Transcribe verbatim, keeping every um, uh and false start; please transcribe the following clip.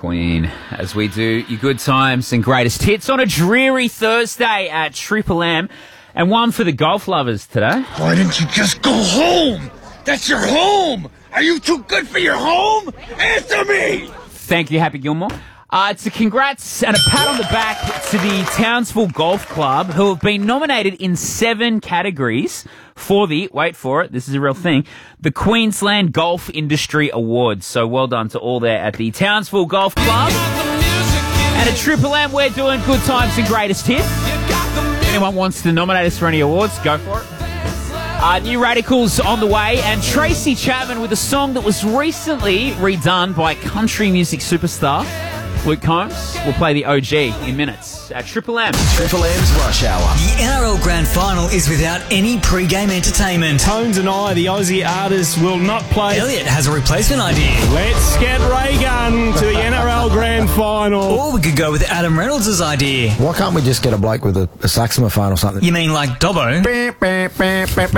Queen, as we do your good times and greatest hits on a dreary Thursday at Triple M, and one for the golf lovers today. Why didn't you just go home? That's your home! Are you too good for your home? Answer me! Thank you, Happy Gilmore. Uh, it's a congrats and a pat on the back to the Townsville Golf Club, who have been nominated in seven categories for the, wait for it, this is a real thing, the Queensland Golf Industry Awards. So well done to all there at the Townsville Golf Club. And at Triple M, we're doing good times and greatest hits. If anyone wants to nominate us for any awards, go for it. Uh, New Radicals on the way, and Tracy Chapman with a song that was recently redone by country music superstar Luke Combs. We'll play the O G in minutes at Triple M. Triple M's Rush Hour. The N R L Grand Final is without any pre-game entertainment. Tones and I, the Aussie artists, will not play. Elliot has a replacement idea. Let's get Ray Gunn to the N R L Grand Final. Or we could go with Adam Reynolds' idea. Why can't we just get a bloke with a, a saxophone or something? You mean like Dobbo?